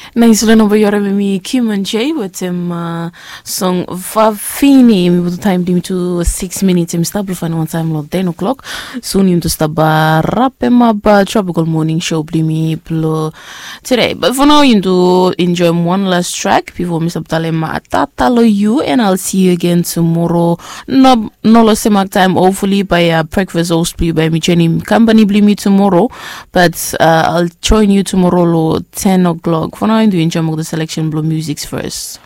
Naisula number yora mimi Kim and Jay with him song Vafini with the time dim to 6 minutes him stable for one time lot 10 o'clock soon him to staba rap ba tropical morning show blimi plo today but for now you do enjoy one last track before Mr. Talema tatalo you and I'll see you again tomorrow no semak time hopefully by breakfast host by me Jenny company blimi tomorrow but I'll join you tomorrow 10 o'clock for now. Do enjoy the selection Blue Musics first.